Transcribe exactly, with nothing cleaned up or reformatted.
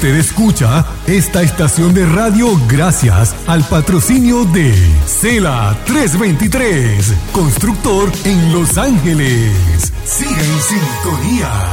Usted escucha esta estación de radio gracias al patrocinio de Cela trescientos veintitrés, constructor en Los Ángeles. Sigue en sintonía.